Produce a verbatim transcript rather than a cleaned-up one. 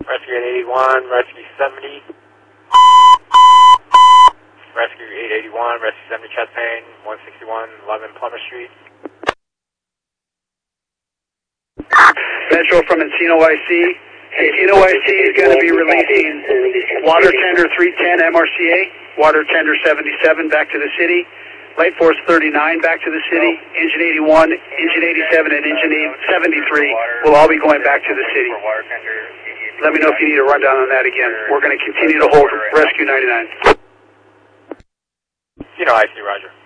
Rescue eight eighty-one, Rescue seventy. Rescue eight eighty-one, Rescue seventy chest pain, one sixty-one, eleven Plymouth Street. Metro from Encino I C. Encino I C is going to be releasing Water Tender three ten M R C A, Water Tender seventy-seven back to the city, Light Force thirty-nine back to the city, Engine eighty-one, Engine eighty-seven, and Engine seventy-three will all be going back to the city. Let me know if you need a rundown on that again. We're going to continue to hold Rescue ninety-nine. You know I C, Roger.